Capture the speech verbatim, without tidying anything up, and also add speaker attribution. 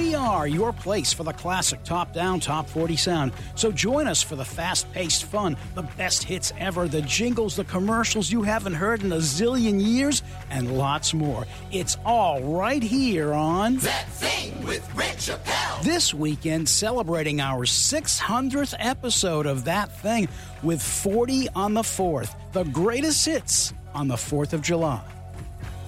Speaker 1: We are your place for the classic top-down, top forty sound. So join us for the fast-paced fun, the best hits ever, the jingles, the commercials you haven't heard in a zillion years, and lots more. It's all right here on
Speaker 2: That Thing with Rich Chappelle.
Speaker 1: This weekend, celebrating our six hundredth episode of That Thing with forty on the fourth. The greatest hits on the fourth of July.